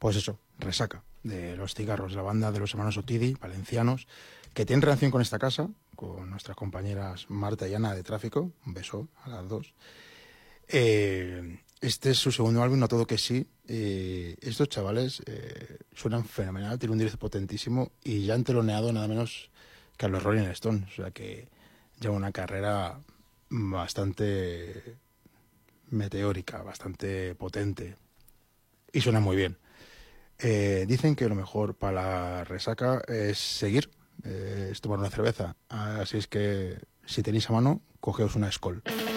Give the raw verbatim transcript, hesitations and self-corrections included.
Pues eso, Resaca, de Los Cigarros, la banda de los hermanos Otidi, valencianos, que tienen relación con esta casa, con nuestras compañeras Marta y Ana de Tráfico. Un beso a las dos. Eh, este es su segundo álbum, No Todo Que Sí. Eh, estos chavales eh, suenan fenomenal, tienen un directo potentísimo y ya han teloneado nada menos que a los Rolling Stones. O sea que lleva una carrera bastante meteórica, bastante potente y suena muy bien. Eh, dicen que lo mejor para la resaca es seguir, eh, es tomar una cerveza. Así es que si tenéis a mano, cogeos una Skol.